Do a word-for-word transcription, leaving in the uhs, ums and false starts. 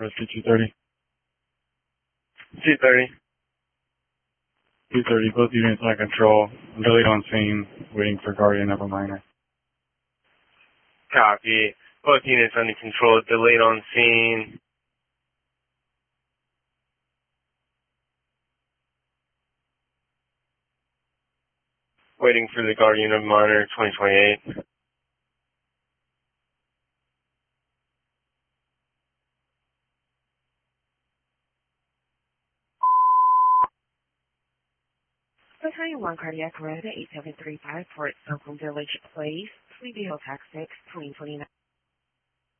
Rescue two thirty. two thirty. two thirty, both units on control. Delayed on scene, waiting for guardian of a minor. Copy. Both units under control, delayed on scene. Waiting for the guardian of minor twenty twenty-eight. Battalion one Cardiac Arrest at eight seven three five Fort Slocum Village Place, Sweet Hill Tax six, twenty twenty-nine.